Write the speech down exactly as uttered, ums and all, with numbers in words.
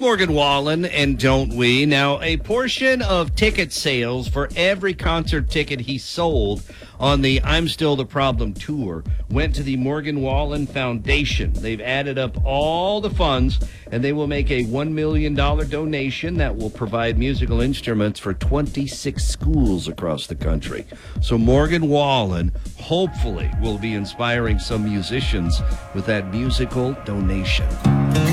Morgan Wallen and Don't We? Now, a portion of ticket sales for every concert ticket he sold on the I'm Still the Problem tour went to the Morgan Wallen Foundation. They've added up all the funds, and they will make a one million dollars donation that will provide musical instruments for twenty-six schools across the country. So Morgan Wallen hopefully will be inspiring some musicians with that musical donation.